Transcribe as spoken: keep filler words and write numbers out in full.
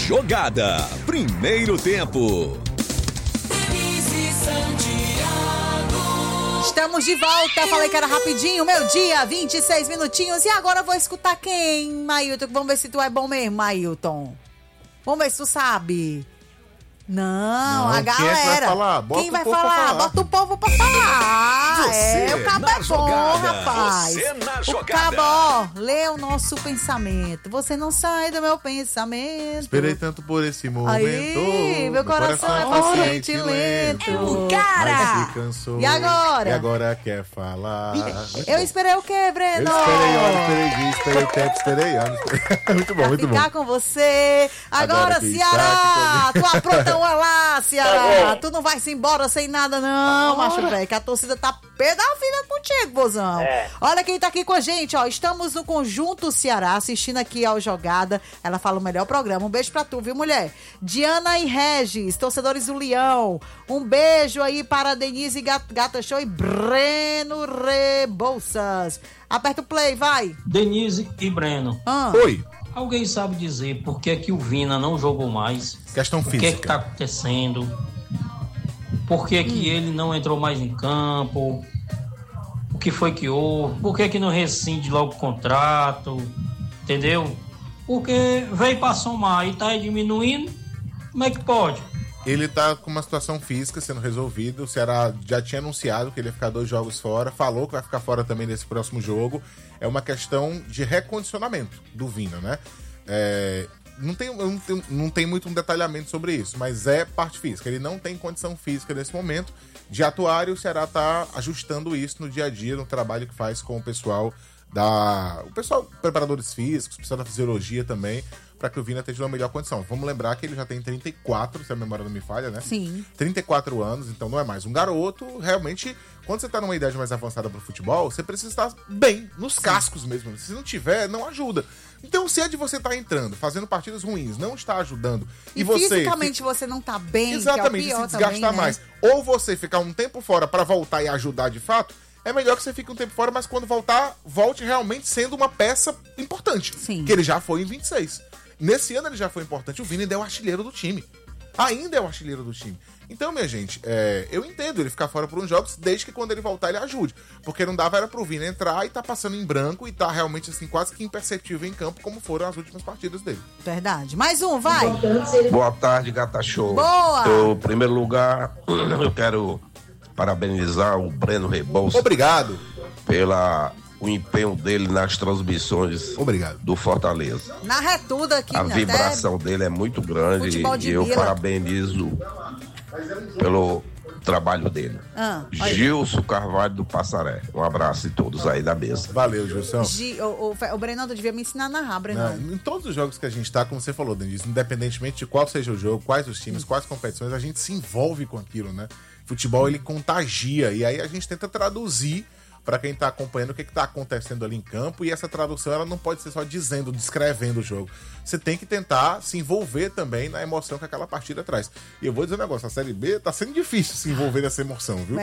Jogada. Primeiro tempo. Estamos de volta, falei que era rapidinho, meu dia, vinte e seis minutinhos. E agora eu vou escutar quem, Mailton? Vamos ver se tu é bom mesmo, Mailton. Vamos ver se tu sabe. Não, Não, a galera. Quem é que vai falar? Bota quem o vai povo falar? pra falar? Bota o povo pra falar. Você é, o cabo na é bom, jogada. rapaz. Você na o jogada. cabo, ó, lê o nosso pensamento. Você não sai do meu pensamento. Esperei tanto por esse momento. Aí, meu coração é paciente e lento. É um cara. Mas se cansou. E agora? E agora quer falar. Eu esperei o quê, Breno? Eu esperei horas, esperei dia, esperei tempo, esperei anos. Muito bom, Pra muito bom. ficar com você. Agora, Agora quem Ceará, está aqui tu apronta uma lá, Ceará. Tu não vai se embora sem nada, não, macho velho, que a torcida tá pé da vida contigo, bozão. É. Olha quem tá aqui com a gente, ó. Estamos no Conjunto Ceará, assistindo aqui ao Jogada. Ela fala o melhor programa. Um beijo pra tu, viu, mulher? Diana e Regis, torcedores do Leão. Um beijo aí para Denise Gata, Gata Show e Breno Rebouças. Aperta o play, vai. Denise e Breno, Ah. Oi, alguém sabe dizer por que, que o Vina não jogou mais? questão O que é física. que tá acontecendo? Por que, que ele não entrou mais em campo? O que foi que houve? Por que, que não rescinde logo o contrato? Entendeu? Porque veio para somar e tá aí diminuindo. Como é que pode? Ele tá com uma situação física sendo resolvida. O Ceará já tinha anunciado que ele ia ficar dois jogos fora. Falou que vai ficar fora também nesse próximo jogo. É uma questão de recondicionamento do Vina, né? É, não, tem, não, tem, não tem muito um detalhamento sobre isso, mas é parte física. Ele não tem condição física nesse momento de atuar e o Ceará tá ajustando isso no dia a dia, no trabalho que faz com o pessoal da... O pessoal, preparadores físicos, o pessoal da fisiologia também, para que o Vina esteja numa melhor condição. Vamos lembrar que ele já tem trinta e quatro, se a memória não me falha, né? Sim. trinta e quatro anos, então não é mais um garoto. Realmente, quando você tá numa idade mais avançada pro futebol, você precisa estar bem, nos cascos mesmo. Se não tiver, não ajuda. Então, se é de você estar tá entrando, fazendo partidas ruins, não está ajudando, e, E, você... fisicamente você não tá bem, Exatamente, que é o pior se desgastar também, né? mais. Ou você ficar um tempo fora para voltar e ajudar de fato, é melhor que você fique um tempo fora, mas quando voltar, volte realmente sendo uma peça importante. Sim. Que ele já foi em vinte e seis. Nesse ano ele já foi importante. O Vini ainda é o artilheiro do time. Ainda é o artilheiro do time. Então, minha gente, é, eu entendo ele ficar fora por uns jogos, desde que quando ele voltar ele ajude. Porque não dava era pro Vini entrar e tá passando em branco e tá realmente assim quase que imperceptível em campo, como foram as últimas partidas dele. Verdade. Mais um, vai. Boa tarde, Gata Show. Boa. Eu, em primeiro lugar, eu quero parabenizar o Breno Rebouças Obrigado. pela o empenho dele nas transmissões Obrigado. do Fortaleza. Na retuda aqui, A né? vibração dele é muito grande Futebol de e eu vila. parabenizo pelo trabalho dele. Ah, olha. Gilson Carvalho do Passaré. Um abraço a todos aí da mesa. Valeu, Gilson. Gi- o, o, o Brenão, tu devia me ensinar a narrar, Brenão. Não, em todos os jogos que a gente tá, como você falou, Denise, independentemente de qual seja o jogo, quais os times, quais competições, a gente se envolve com aquilo, né? Futebol, ele contagia, e aí a gente tenta traduzir para quem tá acompanhando o que que tá acontecendo ali em campo, e essa tradução ela não pode ser só dizendo, descrevendo o jogo. Você tem que tentar se envolver também na emoção que aquela partida traz. E eu vou dizer um negócio, a Série B tá sendo difícil se envolver nessa emoção, viu?